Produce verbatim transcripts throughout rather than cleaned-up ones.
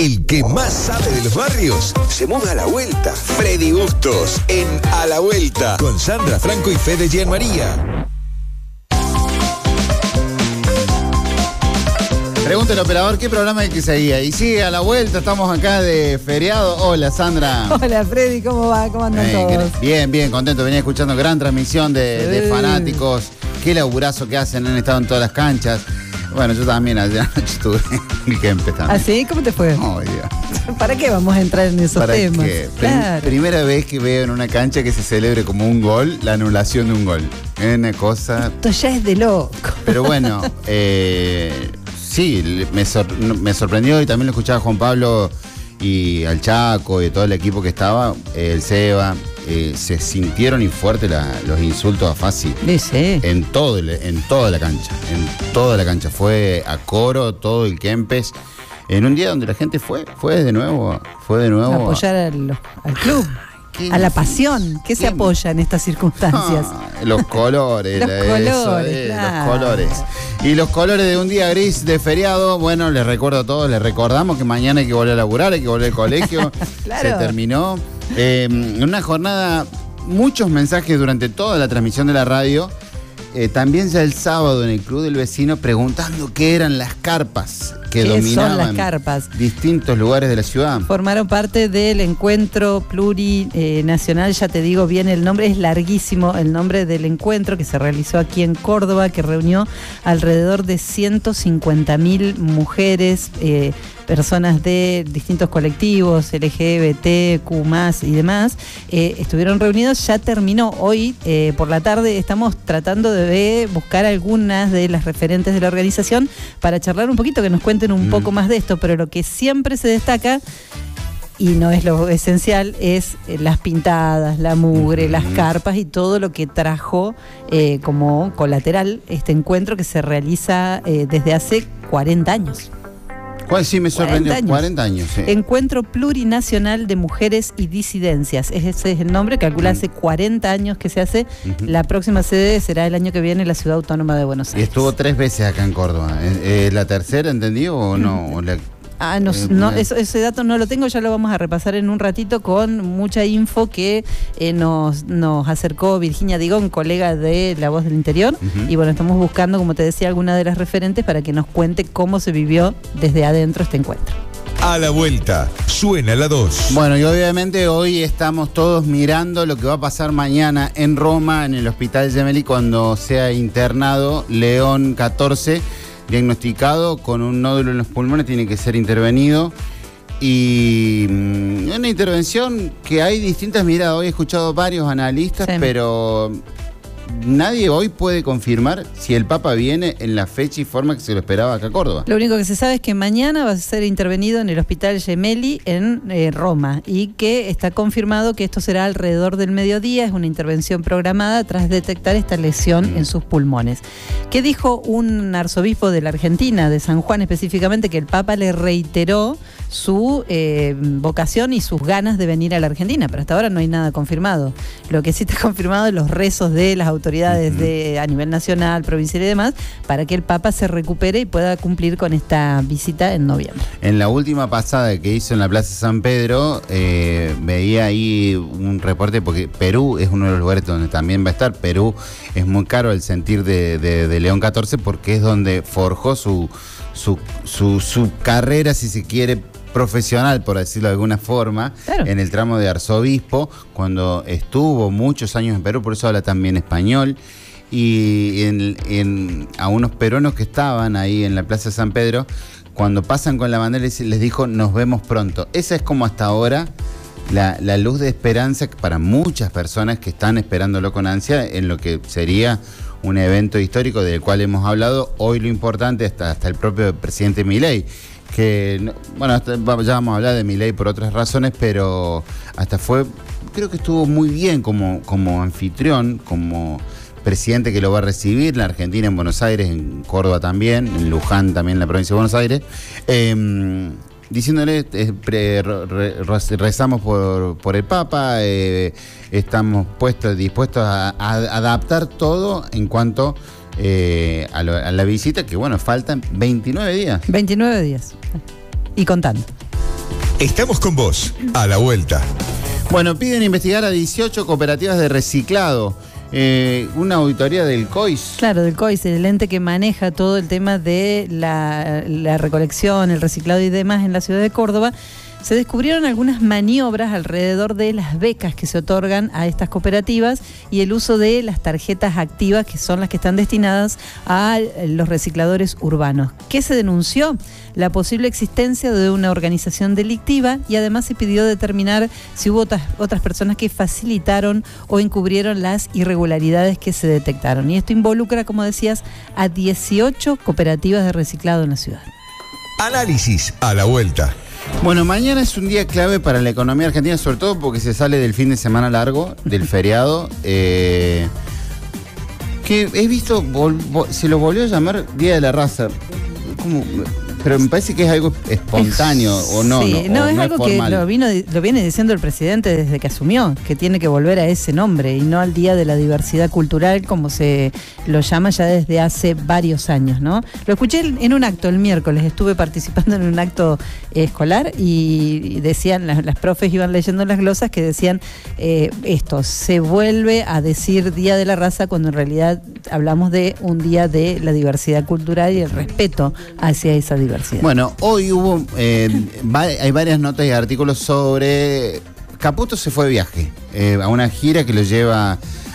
El que más sabe de los barrios se muda a la vuelta. Freddy Bustos en A la Vuelta con Sandra Franco y Fede Gianmaría. Pregunta el operador, ¿qué programa es el que seguía? Y sigue A la Vuelta, estamos acá de feriado. Hola, Sandra. Hola, Freddy, ¿cómo va? ¿Cómo andan Eh, todos? Bien, bien, contento. Venía escuchando gran transmisión de, de fanáticos. Qué laburazo que hacen, han estado en todas las canchas. Bueno, yo también ayer anoche estuve en el Kempes también. ¿Ah, sí? ¿Cómo te fue? Oh, Dios. ¿Para qué vamos a entrar en esos ¿Para temas? qué? Claro. Primera vez que veo en una cancha que se celebre como un gol la anulación de un gol. Es una cosa... Esto ya es de loco. Pero bueno, eh, sí, me, sor- me sorprendió y también lo escuchaba a Juan Pablo y al Chaco y todo el equipo que estaba, eh, el Seba. Eh, se sintieron y fuerte la, los insultos a Fassi. Dice. En todo, el- en toda la cancha, en toda la cancha. Fue a coro todo el Kempes. En un día donde la gente fue, fue de nuevo, fue de nuevo. Apoyar al, al club, Qué a la difícil. pasión. ¿Qué se Qué- apoya en estas circunstancias? Ah, los colores, Los la- colores, eh, claro. los colores. Y los colores de un día gris de feriado, bueno, les recuerdo a todos, les recordamos que mañana hay que volver a laburar, hay que volver al colegio. Claro. Se terminó. Eh, una jornada, muchos mensajes durante toda la transmisión de la radio. Eh, también ya el sábado en el Club del Vecino preguntando qué eran las carpas que ¿Qué son dominaban las carpas? distintos lugares de la ciudad. Formaron parte del encuentro plurinacional, ya te digo bien el nombre, es larguísimo el nombre del encuentro que se realizó aquí en Córdoba, que reunió alrededor de ciento cincuenta mil mujeres, eh, personas de distintos colectivos, L G B T Q más, y demás, eh, estuvieron reunidos, ya terminó. Hoy eh, por la tarde estamos tratando de buscar algunas de las referentes de la organización para charlar un poquito, que nos cuenten un Mm. poco más de esto, pero lo que siempre se destaca, y no es lo esencial, es eh, las pintadas, la mugre, Mm. las carpas y todo lo que trajo eh, como colateral este encuentro que se realiza eh, desde hace cuarenta años. ¿Cuál sí me sorprendió? cuarenta años. cuarenta años, sí. Encuentro Plurinacional de Mujeres y Disidencias. Ese es el nombre, calcula hace cuarenta años que se hace. Ujú. La próxima sede será el año que viene en la Ciudad Autónoma de Buenos Y Aires. estuvo tres veces acá en Córdoba. ¿Es es la tercera, entendido o no? O la- Ah, no, Eh, no, una- eso- ese dato no lo tengo, ya lo vamos a repasar en un ratito con mucha info que eh, nos, nos acercó Virginia Digón, colega de La Voz del Interior. Ujú. Y bueno, estamos buscando, como te decía, alguna de las referentes para que nos cuente cómo se vivió desde adentro este encuentro. A la Vuelta, suena la dos. Bueno, y obviamente hoy estamos todos mirando lo que va a pasar mañana en Roma, en el Hospital Gemelli, cuando sea internado León catorce, diagnosticado con un nódulo en los pulmones, tiene que ser intervenido. Y mm, una intervención que hay distintas miradas. Hoy he escuchado varios analistas, Sí. pero nadie hoy puede confirmar si el Papa viene en la fecha y forma que se lo esperaba acá a Córdoba. Lo único que se sabe es que mañana va a ser intervenido en el Hospital Gemelli en eh, Roma y que está confirmado que esto será alrededor del mediodía. Es una intervención programada tras detectar esta lesión en sus pulmones. ¿Qué dijo un arzobispo de la Argentina, de San Juan específicamente? Que el Papa le reiteró su eh, vocación y sus ganas de venir a la Argentina, pero hasta ahora no hay nada confirmado. Lo que sí está confirmado es los rezos de las autoridades de, a nivel nacional, provincial y demás, para que el Papa se recupere y pueda cumplir con esta visita en noviembre. En la última pasada que hizo en la Plaza San Pedro, eh, veía ahí un reporte, porque Perú es uno de los lugares donde también va a estar. Perú es muy caro el sentir de, de, de León catorce, porque es donde forjó su, su, su, su carrera, si se quiere, profesional, por decirlo de alguna forma, Claro. en el tramo de arzobispo, cuando estuvo muchos años en Perú, por eso habla también español. Y en, en- a unos peruanos que estaban ahí en la Plaza San Pedro, cuando pasan con la bandera les, les dijo, nos vemos pronto. Esa es como hasta ahora la, la luz de esperanza para muchas personas que están esperándolo con ansia en lo que sería un evento histórico del cual hemos hablado. Hoy lo importante, hasta, hasta el propio presidente Milei, que, no- bueno, hasta- va- ya vamos a hablar de Milei por otras razones, pero hasta fue, creo que estuvo muy bien como, como anfitrión, como presidente que lo va a recibir, en la Argentina, en Buenos Aires, en Córdoba también, en Luján también, en la provincia de Buenos Aires, eh, diciéndole, eh, pre- re- re- rezamos por, por el Papa, eh, estamos puestos, dispuestos a, a adaptar todo en cuanto eh, a, lo- a la visita, que bueno, faltan veintinueve días. veintinueve días. Y contando. Estamos con vos, a la vuelta. Bueno, piden investigar a dieciocho cooperativas de reciclado. Eh, una auditoría del C O I S. Claro, del C O I S, el ente que maneja todo el tema de la, la recolección, el reciclado y demás en la ciudad de Córdoba. Se descubrieron algunas maniobras alrededor de las becas que se otorgan a estas cooperativas y el uso de las tarjetas activas, que son las que están destinadas a los recicladores urbanos. ¿Qué se denunció? La posible existencia de una organización delictiva, y además se pidió determinar si hubo otras, otras personas que facilitaron o encubrieron las irregularidades que se detectaron. Y esto involucra, como decías, a dieciocho cooperativas de reciclado en la ciudad. Análisis a la vuelta. Bueno, mañana es un día clave para la economía argentina, sobre todo porque se sale del fin de semana largo, del feriado, eh, que he visto, vol, vol, se lo volvió a llamar Día de la Raza. ¿Cómo? Pero me parece que es algo espontáneo, es, o no, sí, no, no, o es no algo es que lo, vino, lo viene diciendo el presidente desde que asumió, que tiene que volver a ese nombre y no al Día de la Diversidad Cultural, como se lo llama ya desde hace varios años, ¿no? Lo escuché en un acto el miércoles, estuve participando en un acto eh, escolar y decían, las, las profes iban leyendo las glosas que decían eh, esto, se vuelve a decir Día de la Raza cuando en realidad hablamos de un día de la diversidad cultural y el respeto hacia esa diversidad. Bueno, hoy hubo, eh, va, hay varias notas y artículos sobre... Caputo se fue de viaje eh, a una gira que lo lleva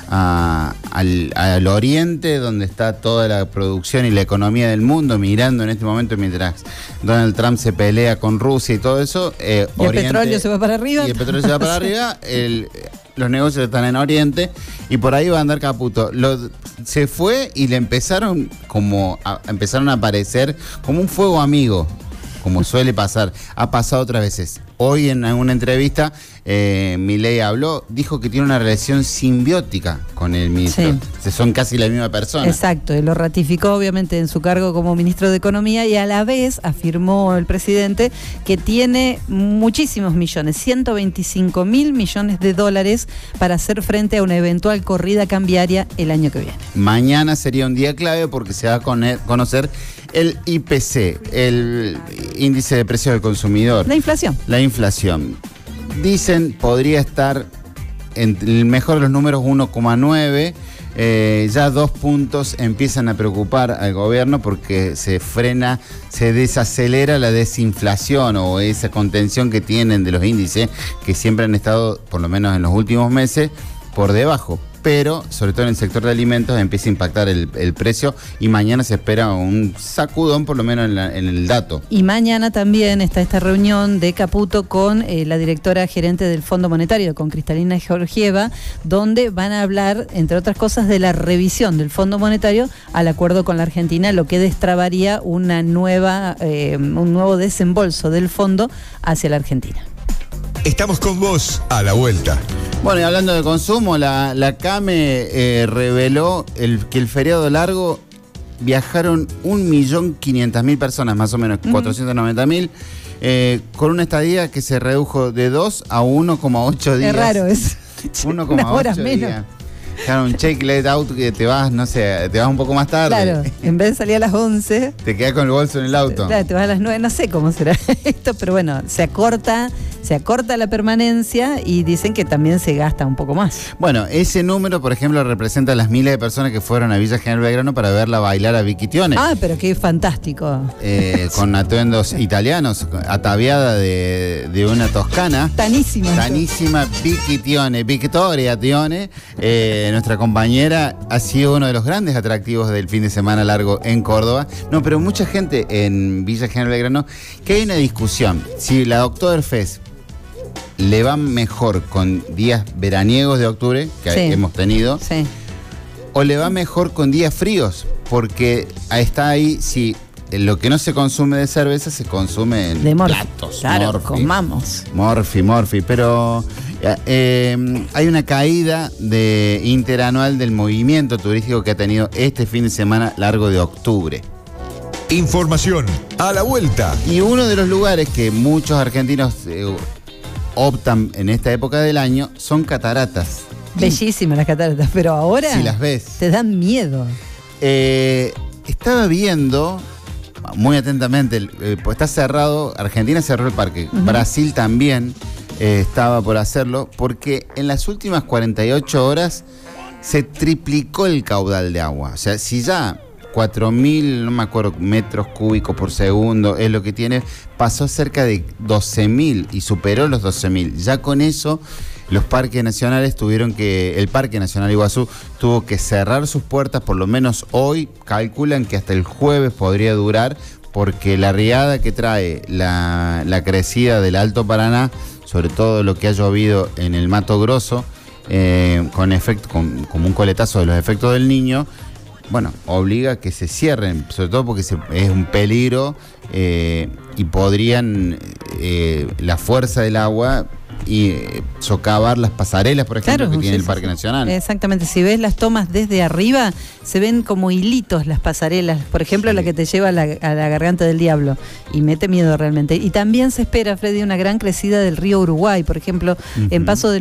a, al, al oriente, donde está toda la producción y la economía del mundo, mirando en este momento mientras Donald Trump se pelea con Rusia y todo eso. Eh, y el oriente, petróleo se va para arriba. Y el petróleo se va para arriba. El, los negocios están en Oriente y por ahí va a andar Caputo. Lo, se fue y le empezaron como a, empezaron a aparecer como un fuego amigo, como suele pasar. Ha pasado otras veces. Hoy en una entrevista, eh, Milei habló, dijo que tiene una relación simbiótica con el ministro. Sí. Son casi la misma persona. Exacto, y lo ratificó obviamente en su cargo como ministro de Economía y a la vez afirmó el presidente que tiene muchísimos millones, ciento veinticinco mil millones de dólares para hacer frente a una eventual corrida cambiaria el año que viene. Mañana sería un día clave porque se va a conocer el I P C, el índice de precios del consumidor. La inflación. La inflación. Dicen podría estar en el mejor de los números uno coma nueve. Eh, ya dos puntos empiezan a preocupar al gobierno porque se frena, se desacelera la desinflación o esa contención que tienen de los índices que siempre han estado, por lo menos en los últimos meses, por debajo. Pero, sobre todo en el sector de alimentos, empieza a impactar el, el precio y mañana se espera un sacudón, por lo menos en, la, en el dato. Y mañana también está esta reunión de Caputo con eh, la directora gerente del Fondo Monetario, con Cristalina Georgieva, donde van a hablar, entre otras cosas, de la revisión del Fondo Monetario al acuerdo con la Argentina, lo que destrabaría una nueva, eh, un nuevo desembolso del fondo hacia la Argentina. Estamos con vos a la vuelta. Bueno, y hablando de consumo, la, la CAME eh, reveló el, que el feriado largo viajaron un millón quinientas mil personas, más o menos, uh-huh. cuatrocientos noventa mil, eh, con una estadía que se redujo de dos a uno coma ocho días. Es raro eso. uno coma ocho días. Claro, un check let out que te vas, no sé, te vas un poco más tarde. Claro, en vez de salir a las once. Te quedas con el bolso en el auto. Claro, te vas a las nueve, no sé cómo será esto, pero bueno, se acorta, se acorta la permanencia y dicen que también se gasta un poco más. Bueno, ese número, por ejemplo, representa las miles de personas que fueron a Villa General Belgrano para verla bailar a Vicky Tione. Ah, pero qué fantástico. Eh, con atuendos italianos, ataviada de, de una toscana. Tanísima. Tanísima Vicky Tione, Victoria Tione. Eh, nuestra compañera ha sido uno de los grandes atractivos del fin de semana largo en Córdoba. No, pero mucha gente en Villa General Belgrano, que hay una discusión. Si la Oktoberfest le va mejor con días veraniegos de octubre, que sí. hemos tenido, sí. o le va mejor con días fríos, porque está ahí, si lo que no se consume de cerveza se consume en de platos. Claro, morfi, comamos. Morfi, morfi, pero eh, hay una caída de interanual del movimiento turístico que ha tenido este fin de semana largo de octubre. Información a la vuelta. Y uno de los lugares que muchos argentinos eh, optan en esta época del año son cataratas. Bellísimas las cataratas, pero ahora si las ves te dan miedo. Eh, estaba viendo, muy atentamente, eh, pues está cerrado, Argentina cerró el parque, uh-huh. Brasil también eh, estaba por hacerlo, porque en las últimas cuarenta y ocho horas se triplicó el caudal de agua. O sea, si ya cuatro mil, no me acuerdo, metros cúbicos por segundo es lo que tiene, pasó cerca de doce mil y superó los doce mil. Ya con eso, los parques nacionales tuvieron que, el Parque Nacional Iguazú tuvo que cerrar sus puertas, por lo menos hoy, calculan que hasta el jueves podría durar, porque la riada que trae la, la crecida del Alto Paraná, sobre todo lo que ha llovido en el Mato Grosso, eh, con efecto, con, como un coletazo de los efectos del Niño, bueno, obliga a que se cierren, sobre todo porque se, es un peligro eh, y podrían, eh, la fuerza del agua y eh, socavar las pasarelas, por ejemplo, claro, que tiene sí, el Parque sí, Nacional. Exactamente, si ves las tomas desde arriba, se ven como hilitos las pasarelas, por ejemplo, sí. La que te lleva a la, a la Garganta del Diablo, y mete miedo realmente. Y también se espera, Freddy, una gran crecida del río Uruguay, por ejemplo, uh-huh. en Paso del